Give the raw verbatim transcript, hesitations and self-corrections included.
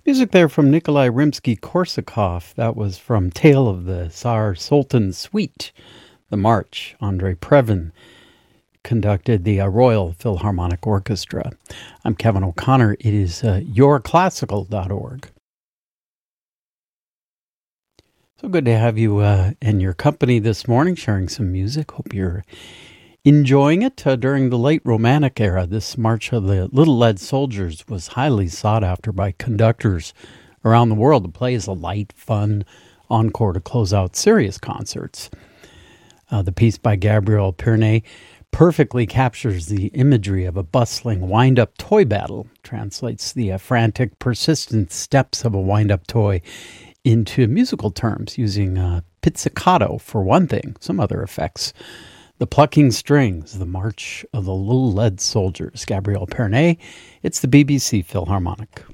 Music there from Nikolai Rimsky-Korsakov. That was from Tale of the Tsar Sultan Suite, the March. Andrei Previn conducted the uh, Royal Philharmonic Orchestra. I'm Kevin O'Connor. It is uh, your classical dot org. So good to have you uh, in your company this morning, sharing some music. Hope you're enjoying it. Uh, during the late Romantic era, this March of the Little Lead Soldiers was highly sought after by conductors around the world to play as a light, fun encore to close out serious concerts. Uh, the piece by Gabriel Pernet perfectly captures the imagery of a bustling wind-up toy battle, translates the uh, frantic, persistent steps of a wind-up toy into musical terms, using uh, pizzicato for one thing, some other effects. The Plucking Strings, the March of the Little Lead Soldiers, Gabriel Pernet. It's the B B C Philharmonic.